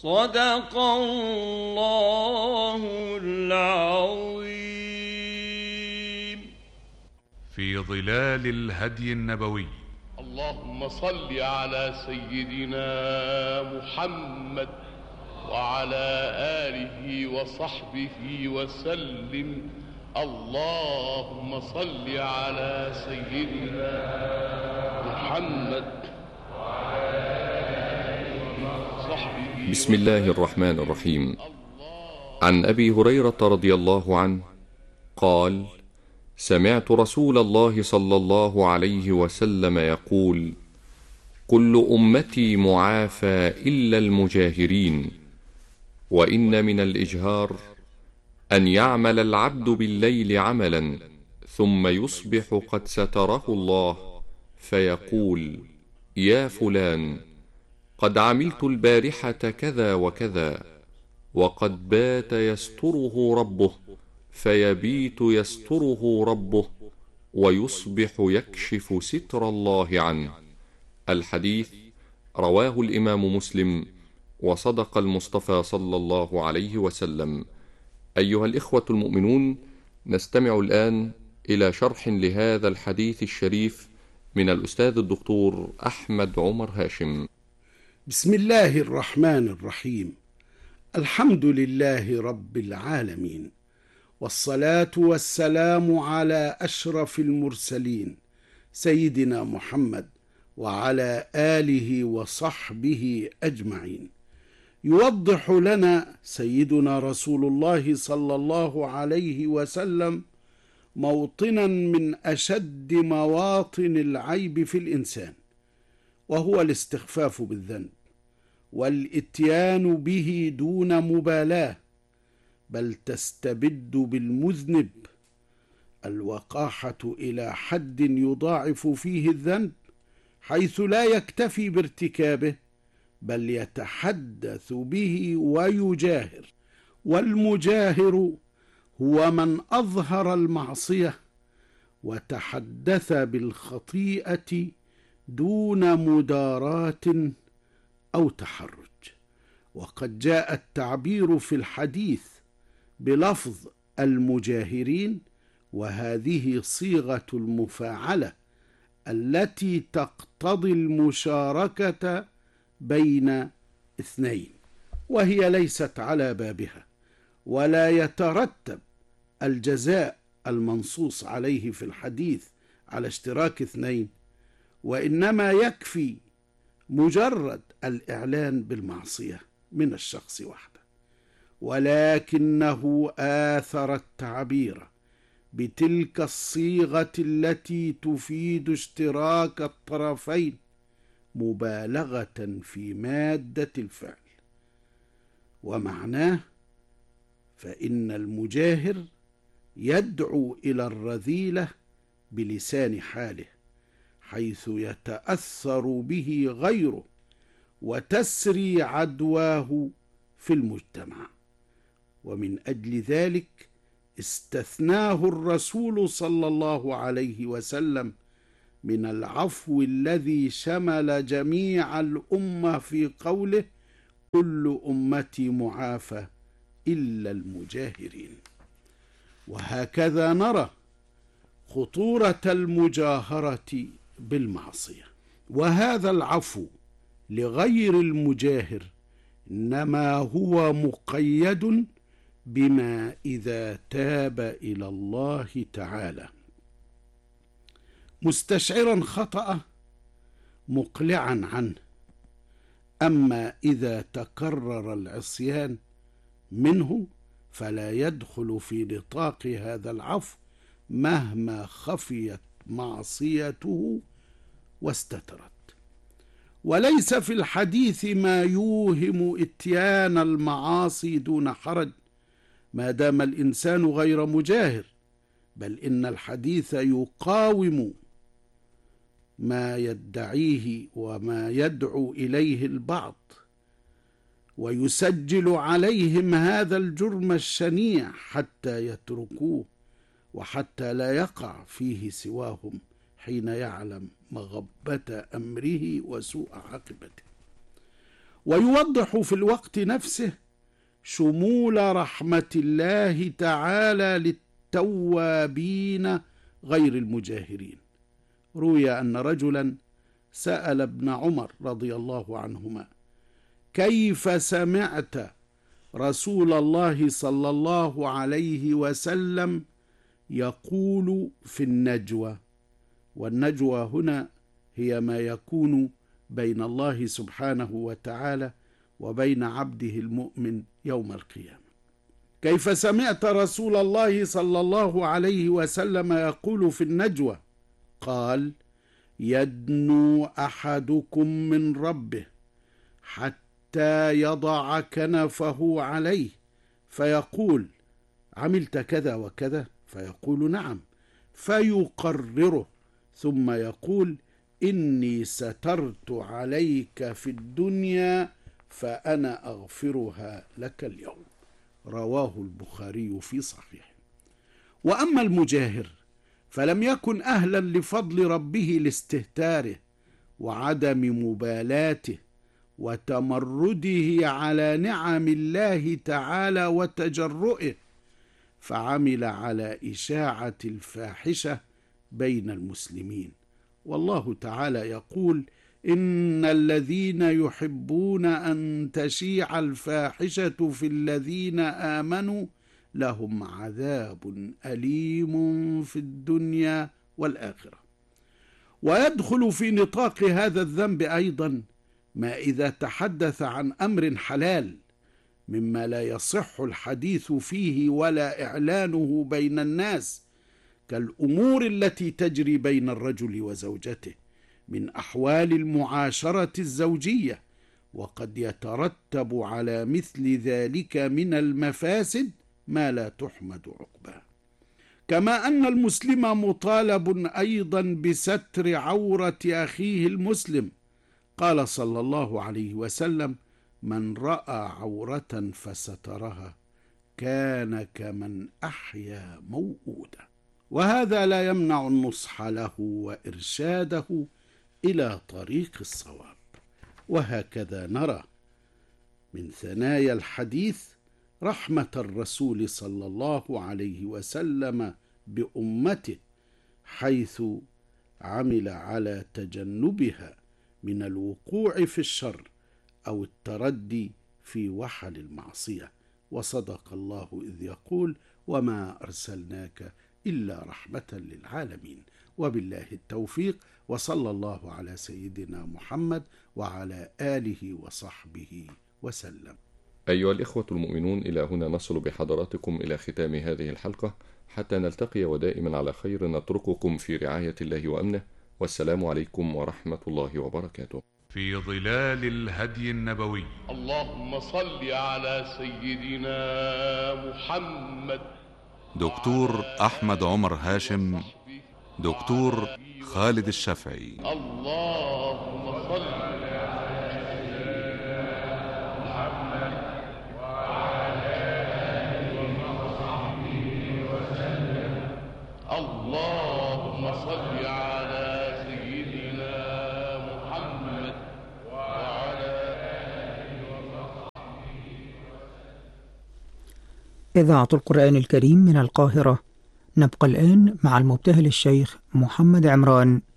صدق الله العظيم. في ظلال الهدي النبوي. اللهم صل على سيدنا محمد وعلى آله وصحبه وسلم. اللهم صل على سيدنا محمد وعلى آله وصحبه. بسم الله الرحمن الرحيم. عن أبي هريرة رضي الله عنه قال: سمعت رسول الله صلى الله عليه وسلم يقول: كل أمتي معافى إلا المجاهرين. وإن من الإجهار أن يعمل العبد بالليل عملا ثم يصبح قد ستره الله فيقول: يا فلان، قد عملت البارحة كذا وكذا، وقد بات يستره ربه، فيبيت يستره ربه، ويصبح يكشف ستر الله عنه. الحديث رواه الإمام مسلم، وصدق المصطفى صلى الله عليه وسلم. أيها الإخوة المؤمنون، نستمع الآن إلى شرح لهذا الحديث الشريف من الأستاذ الدكتور أحمد عمر هاشم. بسم الله الرحمن الرحيم. الحمد لله رب العالمين، والصلاة والسلام على أشرف المرسلين سيدنا محمد وعلى آله وصحبه أجمعين. يوضح لنا سيدنا رسول الله صلى الله عليه وسلم موطنا من أشد مواطن العيب في الإنسان، وهو الاستخفاف بالذنب والإتيان به دون مبالاة، بل تستبد بالمذنب الوقاحة إلى حد يضاعف فيه الذنب، حيث لا يكتفي بارتكابه بل يتحدث به ويجاهر. والمجاهر هو من أظهر المعصية وتحدث بالخطيئة دون مداراة أو تحرج. وقد جاء التعبير في الحديث بلفظ المجاهرين، وهذه صيغة المفاعلة التي تقتضي المشاركة بين اثنين، وهي ليست على بابها، ولا يترتب الجزاء المنصوص عليه في الحديث على اشتراك اثنين، وإنما يكفي مجرد الإعلان بالمعصية من الشخص وحده. ولكنه آثر التعبير بتلك الصيغة التي تفيد اشتراك الطرفين مبالغة في مادة الفعل. ومعناه: فإن المجاهر يدعو إلى الرذيلة بلسان حاله، حيث يتأثر به غيره وتسري عدواه في المجتمع. ومن أجل ذلك استثناه الرسول صلى الله عليه وسلم من العفو الذي شمل جميع الأمة في قوله: كل أمتي معافى إلا المجاهرين. وهكذا نرى خطورة المجاهرة بالمعصية. وهذا العفو لغير المجاهر إنما هو مقيد بما إذا تاب إلى الله تعالى مستشعرا خطأه مقلعا عنه. أما إذا تكرر العصيان منه فلا يدخل في نطاق هذا العفو مهما خفيت معصيته واستترت. وليس في الحديث ما يوهم اتيان المعاصي دون حرج ما دام الإنسان غير مجاهر، بل إن الحديث يقاوم ما يدعيه وما يدعو إليه البعض، ويسجل عليهم هذا الجرم الشنيع حتى يتركوه، وحتى لا يقع فيه سواهم حين يعلم مغبة أمره وسوء عاقبته. ويوضح في الوقت نفسه شمول رحمة الله تعالى للتوابين غير المجاهرين. روي أن رجلا سأل ابن عمر رضي الله عنهما: كيف سمعت رسول الله صلى الله عليه وسلم يقول في النجوى؟ والنجوى هنا هي ما يكون بين الله سبحانه وتعالى وبين عبده المؤمن يوم القيامة. كيف سمعت رسول الله صلى الله عليه وسلم يقول في النجوى؟ قال: يدنو أحدكم من ربه حتى يضع كنفه عليه فيقول: عملت كذا وكذا؟ فيقول: نعم. فيقرره ثم يقول: إني سترت عليك في الدنيا فأنا أغفرها لك اليوم. رواه البخاري في صحيحه. وأما المجاهر فلم يكن أهلا لفضل ربه لاستهتاره وعدم مبالاته وتمرده على نعم الله تعالى وتجرؤه، فعمل على إشاعة الفاحشة بين المسلمين. والله تعالى يقول: إن الذين يحبون أن تشيع الفاحشة في الذين آمنوا لهم عذاب أليم في الدنيا والآخرة. ويدخل في نطاق هذا الذنب أيضا ما إذا تحدث عن أمر حلال مما لا يصح الحديث فيه ولا إعلانه بين الناس، كالأمور التي تجري بين الرجل وزوجته من أحوال المعاشرة الزوجية، وقد يترتب على مثل ذلك من المفاسد ما لا تحمد عقباه. كما أن المسلم مطالب أيضا بستر عورة أخيه المسلم. قال صلى الله عليه وسلم: من رأى عورة فسترها كان كمن أحيا موؤودا. وهذا لا يمنع النصح له وإرشاده إلى طريق الصواب. وهكذا نرى من ثنايا الحديث رحمة الرسول صلى الله عليه وسلم بأمته، حيث عمل على تجنبها من الوقوع في الشر أو التردي في وحل المعصية. وصدق الله إذ يقول: وما أرسلناك إلا رحمة للعالمين. وبالله التوفيق، وصلى الله على سيدنا محمد وعلى آله وصحبه وسلم. أيها الإخوة المؤمنون، إلى هنا نصل بحضراتكم إلى ختام هذه الحلقة، حتى نلتقي ودائما على خير نترككم في رعاية الله وأمنه، والسلام عليكم ورحمة الله وبركاته. في ظلال الهدي النبوي. اللهم صل على سيدنا محمد. دكتور أحمد عمر هاشم، دكتور خالد الشافعي. اللهم صل اللهم صل على سيدنا محمد وعلى آله وصحبه. إذاعة القرآن الكريم من القاهرة. نبقى الآن مع المبتهل الشيخ محمد عمران